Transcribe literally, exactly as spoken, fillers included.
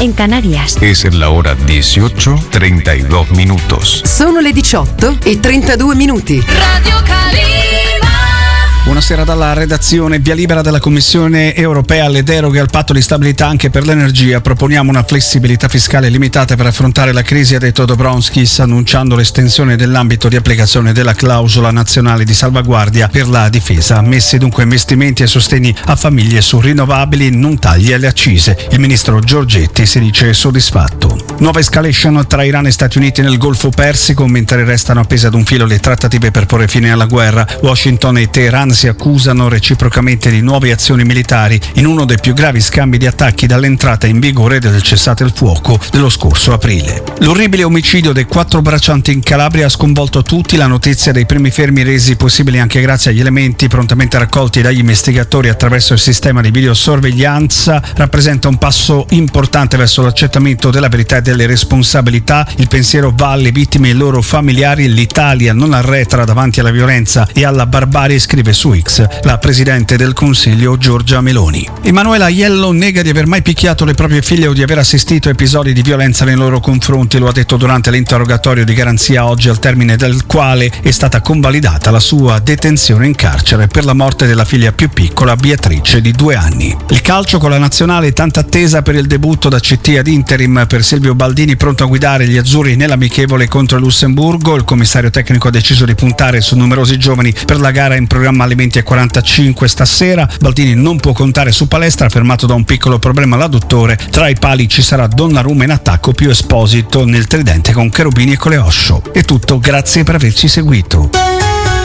en Canarias. Es la hora dieciocho treinta y dos minutos. Sono le diciotto e trentadue minuti. Radio Calima. Buonasera dalla redazione. Via libera della Commissione europea alle deroghe al patto di stabilità anche per l'energia. Proponiamo una flessibilità fiscale limitata per affrontare la crisi, ha detto Dombrovskis, annunciando l'estensione dell'ambito di applicazione della clausola nazionale di salvaguardia per la difesa. Messi dunque investimenti e sostegni a famiglie su rinnovabili, non tagli alle accise. Il ministro Giorgetti si dice soddisfatto. Nuova escalation tra Iran e Stati Uniti nel Golfo Persico, mentre restano appese ad un filo le trattative per porre fine alla guerra. Washington e Teheran si accusano reciprocamente di nuove azioni militari in uno dei più gravi scambi di attacchi dall'entrata in vigore del cessate il fuoco dello scorso aprile. L'orribile omicidio dei quattro braccianti in Calabria ha sconvolto tutti. La notizia dei primi fermi resi possibili anche grazie agli elementi prontamente raccolti dagli investigatori attraverso il sistema di videosorveglianza rappresenta un passo importante verso l'accertamento della verità e delle responsabilità. Il pensiero va alle vittime e ai loro familiari. L'Italia non arretra davanti alla violenza e alla barbarie, scrive su X la Presidente del Consiglio Giorgia Meloni. Emanuela Aiello nega di aver mai picchiato le proprie figlie o di aver assistito a episodi di violenza nei loro confronti. Lo ha detto durante l'interrogatorio di garanzia oggi, al termine del quale è stata convalidata la sua detenzione in carcere per la morte della figlia più piccola, Beatrice, di due anni. Il calcio con la nazionale, tanta attesa per il debutto da C T ad interim per Silvio Baldini, pronto a guidare gli azzurri nell'amichevole contro il Lussemburgo. Il commissario tecnico ha deciso di puntare su numerosi giovani per la gara in programma alle venti e quarantacinque stasera. Baldini non può contare su Palestra, fermato da un piccolo problema all'adduttore. Tra i pali ci sarà Donnarumma in attacco, più Esposito nel tridente con Cherubini e Coleoscio. È tutto, grazie per averci seguito.